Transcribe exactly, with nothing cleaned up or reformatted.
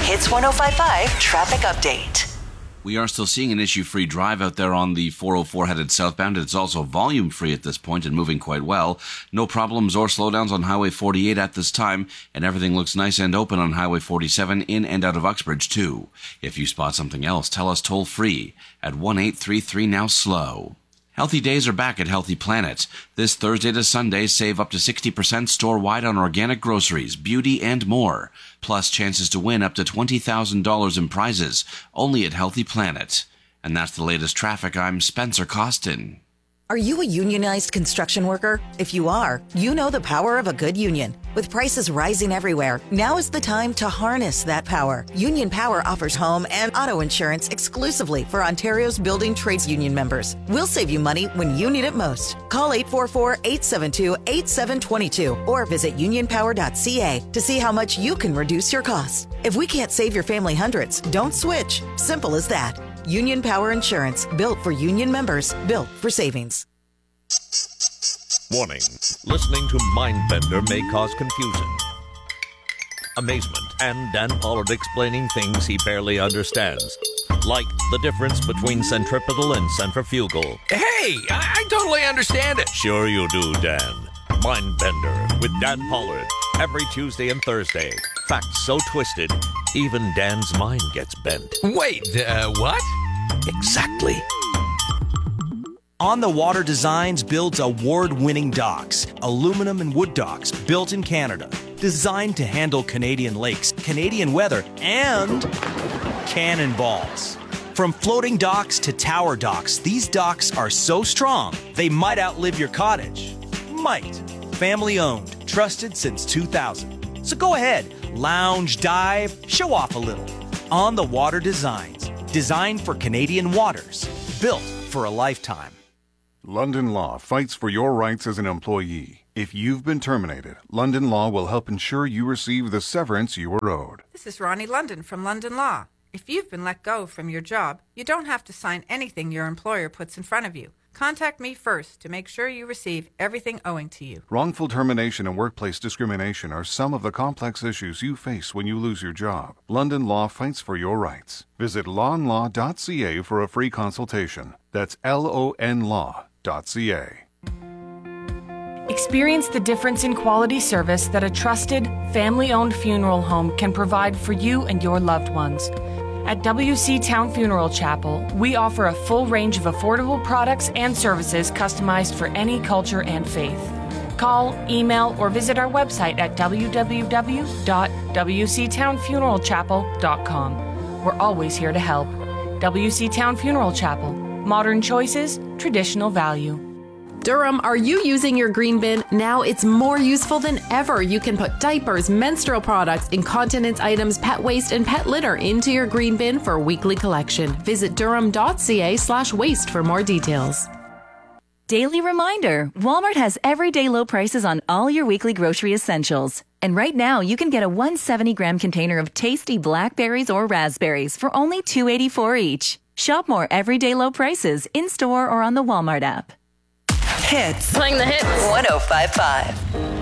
Hits one oh five point five traffic update. We are still seeing an issue-free drive out there on the four oh four headed southbound. It's also volume-free at this point and moving quite well. No problems or slowdowns on Highway forty-eight at this time, and everything looks nice and open on Highway forty-seven in and out of Uxbridge too. If you spot something else, tell us toll-free at one eight three three now slow. Healthy Days are back at Healthy Planet. This Thursday to Sunday, save up to sixty percent store-wide on organic groceries, beauty, and more. Plus chances to win up to twenty thousand dollars in prizes, only at Healthy Planet. And that's the latest traffic. I'm Spencer Costin. Are you a unionized construction worker? If you are, you know the power of a good union. With prices rising everywhere, now is the time to harness that power. Union Power offers home and auto insurance exclusively for Ontario's building trades union members. We'll save you money when you need it most. Call eight four four, eight seven two, eight seven two two or visit union power dot c a to see how much you can reduce your costs. If we can't save your family hundreds, don't switch. Simple as that. Union Power Insurance, built for union members, built for savings. Warning, listening to Mindbender may cause confusion, amazement, and Dan Pollard explaining things he barely understands, like the difference between centripetal and centrifugal. Hey, I, I totally understand it. Sure you do, Dan. Mindbender with Dan Pollard, every Tuesday and Thursday. Facts so twisted, even Dan's mind gets bent. Wait, uh, what? Exactly. On the Water Designs builds award-winning docks, aluminum and wood docks built in Canada, designed to handle Canadian lakes, Canadian weather, and cannonballs. From floating docks to tower docks, these docks are so strong, they might outlive your cottage. Might. Family-owned, trusted since two thousand. So go ahead, lounge, dive, show off a little. On the Water Designs, designed for Canadian waters, built for a lifetime. London Law fights for your rights as an employee. If you've been terminated, London Law will help ensure you receive the severance you are owed. This is Ronnie London from London Law. If you've been let go from your job, you don't have to sign anything your employer puts in front of you. Contact me first to make sure you receive everything owing to you. Wrongful termination and workplace discrimination are some of the complex issues you face when you lose your job. London Law fights for your rights. Visit lawn law dot c a for a free consultation. That's L O N law dot c a. Experience the difference in quality service that a trusted, family-owned funeral home can provide for you and your loved ones. At W C Town Funeral Chapel, we offer a full range of affordable products and services customized for any culture and faith. Call, email, or visit our website at w w w dot w c town funeral chapel dot com. We're always here to help. W C Town Funeral Chapel. Modern choices, traditional value. Durham, are you using your green bin? Now it's more useful than ever. You can put diapers, menstrual products, incontinence items, pet waste, and pet litter into your green bin for weekly collection. Visit durham dot c a slash waste for more details. Daily reminder, Walmart has everyday low prices on all your weekly grocery essentials. And right now, you can get a one hundred seventy gram container of tasty blackberries or raspberries for only two eighty-four each. Shop more everyday low prices in-store or on the Walmart app. Hits. Playing the hits. one oh five point five.